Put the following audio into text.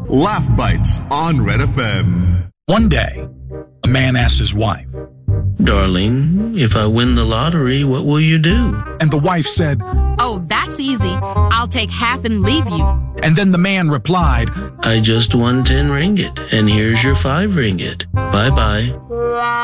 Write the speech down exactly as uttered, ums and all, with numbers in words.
Laugh Bites on Red F M. One day, a man asked his wife, "Darling, if I win the lottery, what will you do?" And the wife said, "Oh, that's easy. I'll take half and leave you." And then the man replied, "I just won ten ringgit, and here's your five ringgit. Bye-bye."